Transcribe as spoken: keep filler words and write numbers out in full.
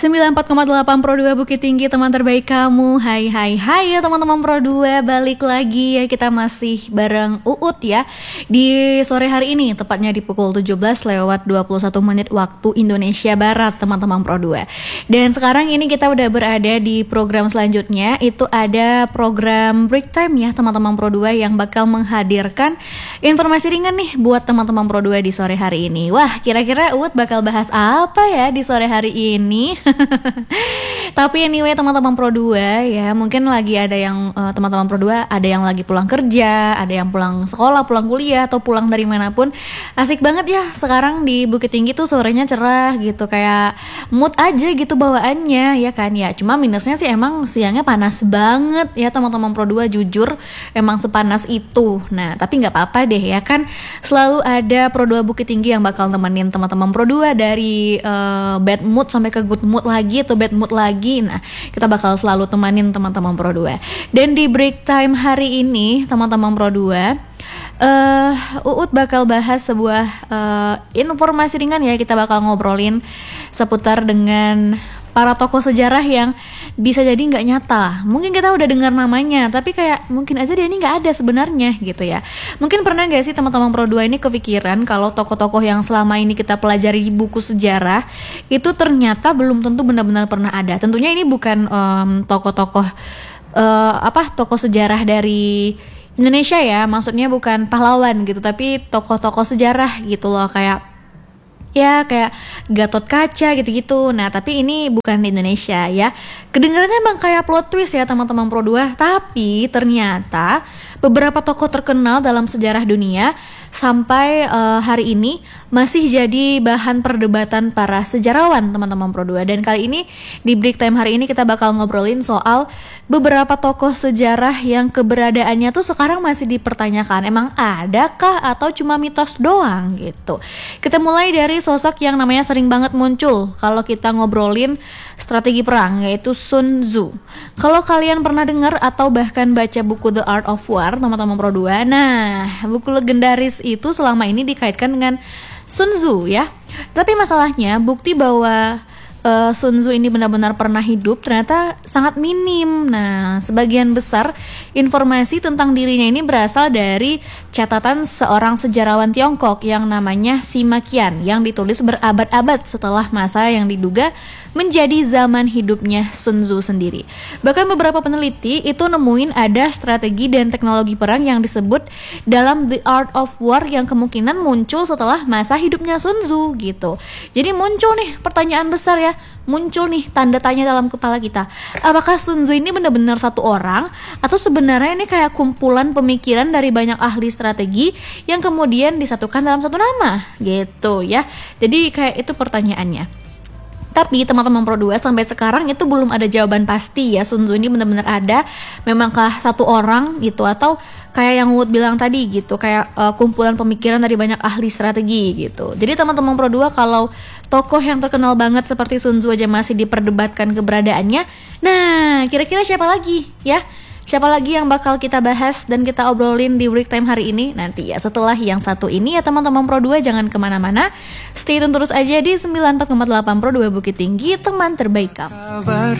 sembilan puluh empat koma delapan Pro dua Bukit Tinggi, teman terbaik kamu. Hai hai hai ya teman-teman Pro dua, balik lagi ya, kita masih bareng Uut ya di sore hari ini, tepatnya di pukul tujuh belas lewat dua puluh satu menit waktu Indonesia Barat, teman-teman Pro dua. Dan sekarang ini kita udah berada di program selanjutnya, itu ada program Break Time ya teman-teman Pro dua, yang bakal menghadirkan informasi ringan nih buat teman-teman Pro dua di sore hari ini. Wah, kira-kira Uut bakal bahas apa ya di sore hari ini? Tapi anyway teman-teman Pro dua ya, mungkin lagi ada yang uh, teman-teman Pro dua ada yang lagi pulang kerja, ada yang pulang sekolah, pulang kuliah, atau pulang dari manapun. Asik banget ya sekarang di Bukit Tinggi tuh sorenya cerah gitu, kayak mood aja gitu bawaannya ya kan ya. Cuma minusnya sih emang siangnya panas banget ya teman-teman Pro dua, jujur emang sepanas itu. Nah tapi nggak apa-apa deh ya kan, selalu ada Pro dua Bukit Tinggi yang bakal temenin teman-teman Pro dua dari uh, bad mood sampai ke good mood lagi atau bad mood lagi. Nah kita bakal selalu temanin teman-teman Pro dua. Dan di break time hari ini teman-teman Pro dua, uh, Uut bakal bahas sebuah uh, informasi ringan ya. Kita bakal ngobrolin seputar dengan para tokoh sejarah yang bisa jadi nggak nyata. Mungkin kita udah dengar namanya, tapi kayak mungkin aja dia ini nggak ada sebenarnya gitu ya. Mungkin pernah nggak sih teman-teman Pro dua ini kepikiran kalau tokoh-tokoh yang selama ini kita pelajari di buku sejarah itu ternyata belum tentu benar-benar pernah ada. Tentunya ini bukan um, tokoh-tokoh uh, apa tokoh sejarah dari Indonesia ya, maksudnya bukan pahlawan gitu, tapi tokoh-tokoh sejarah gitu loh, kayak ya kayak Gatot Kaca gitu-gitu. Nah tapi ini bukan di Indonesia ya. Kedengarannya emang kayak plot twist ya teman-teman Pro dua, tapi ternyata beberapa tokoh terkenal dalam sejarah dunia sampai uh, hari ini masih jadi bahan perdebatan para sejarawan teman-teman Pro dua. Dan kali ini di break time hari ini kita bakal ngobrolin soal beberapa tokoh sejarah yang keberadaannya tuh sekarang masih dipertanyakan. Emang adakah atau cuma mitos doang gitu. Kita mulai dari sosok yang namanya sering banget muncul kalau kita ngobrolin strategi perang, yaitu Sun Tzu. Kalau kalian pernah dengar atau bahkan baca buku The Art of War teman-teman Pro dua, nah buku legendaris itu selama ini dikaitkan dengan Sun Tzu ya. Tapi masalahnya bukti bahwa uh, Sun Tzu ini benar-benar pernah hidup ternyata sangat minim. Nah sebagian besar informasi tentang dirinya ini berasal dari catatan seorang sejarawan Tiongkok yang namanya Sima Qian, yang ditulis berabad-abad setelah masa yang diduga menjadi zaman hidupnya Sun Tzu sendiri. Bahkan beberapa peneliti itu nemuin ada strategi dan teknologi perang yang disebut dalam The Art of War yang kemungkinan muncul setelah masa hidupnya Sun Tzu gitu. Jadi muncul nih pertanyaan besar ya, muncul nih tanda tanya dalam kepala kita. Apakah Sun Tzu ini benar-benar satu orang, atau sebenarnya ini kayak kumpulan pemikiran dari banyak ahli strategi yang kemudian disatukan dalam satu nama gitu ya. Jadi kayak itu pertanyaannya. Tapi teman-teman Pro dua, sampai sekarang itu belum ada jawaban pasti ya, Sun Tzu ini benar-benar ada, memangkah satu orang gitu, atau kayak yang Wood bilang tadi gitu, kayak uh, kumpulan pemikiran dari banyak ahli strategi gitu. Jadi teman-teman Pro dua, kalau tokoh yang terkenal banget seperti Sun Tzu aja masih diperdebatkan keberadaannya, nah kira-kira siapa lagi ya? Siapa lagi yang bakal kita bahas dan kita obrolin di break time hari ini? Nanti ya setelah yang satu ini ya teman-teman Pro dua, jangan kemana-mana. Stay tune terus aja di sembilan puluh empat koma delapan Pro dua Bukit Tinggi, teman terbaik kamu. Kabar